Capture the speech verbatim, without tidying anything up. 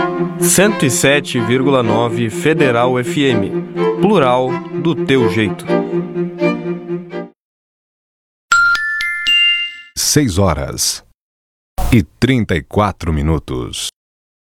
cento e sete vírgula nove Federal F M. Plural do teu jeito. Seis horas e trinta e quatro minutos.